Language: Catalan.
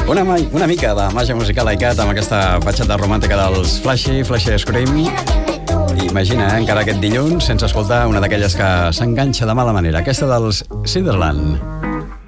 Una mica de màgia musical ICAT amb aquesta batxata romàntica dels Flashy Scream. Imagina, encara aquest dilluns, sense escoltar una d'aquelles que s'enganxa de mala manera, aquesta dels Ciderland.